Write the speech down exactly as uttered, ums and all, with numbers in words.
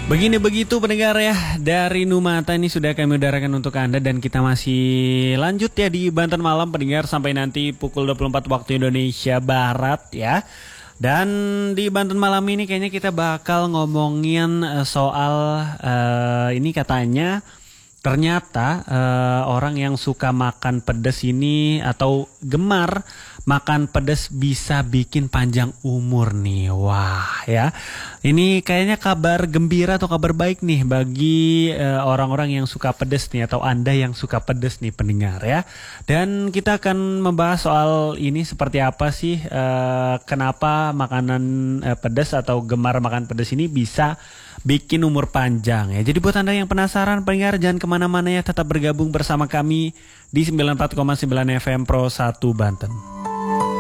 Begini begitu pendengar ya, dari Numata ini sudah kami udarakan untuk Anda dan kita masih lanjut ya di Banten Malam pendengar sampai nanti pukul dua puluh empat waktu Indonesia Barat ya. Dan di Banten Malam ini kayaknya kita bakal ngomongin uh, soal uh, ini katanya ternyata uh, orang yang suka makan pedas ini atau gemar makan pedas bisa bikin panjang umur nih. Wah ya, ini kayaknya kabar gembira atau kabar baik nih bagi uh, orang-orang yang suka pedas nih atau Anda yang suka pedas nih pendengar ya. Dan kita akan membahas soal ini seperti apa sih uh, kenapa makanan uh, pedas atau gemar makan pedas ini bisa bikin umur panjang ya. Jadi buat Anda yang penasaran pendengar jangan kemana-mana ya, tetap bergabung bersama kami di sembilan puluh empat koma sembilan F M Pro satu Banten.